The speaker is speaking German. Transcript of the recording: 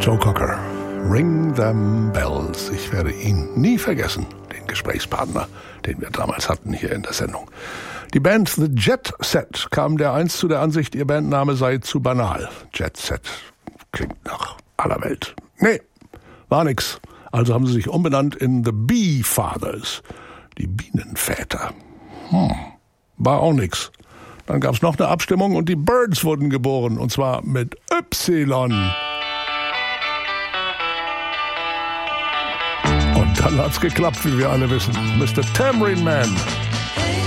Joe Cocker, Ring Them Bells. Ich werde ihn nie vergessen, den Gesprächspartner, den wir damals hatten hier in der Sendung. Die Band The Jet Set kam dereinst zu der Ansicht, ihr Bandname sei zu banal. Jet Set klingt nach aller Welt. Nee, war nix. Also haben sie sich umbenannt in The Bee Fathers, die Bienenväter. War auch nix. Dann gab's noch eine Abstimmung und die Birds wurden geboren, und zwar mit Y. Und dann hat's geklappt, wie wir alle wissen. Mr. Tambourine Man.